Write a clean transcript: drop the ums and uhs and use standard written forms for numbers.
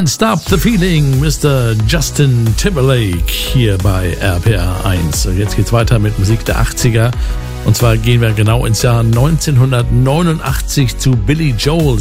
Can't Stop the Feeling, Mr. Justin Timberlake hier bei RPR 1. Und jetzt geht's weiter mit Musik der 80er. Und zwar gehen wir genau ins Jahr 1989 zu Billy Joel.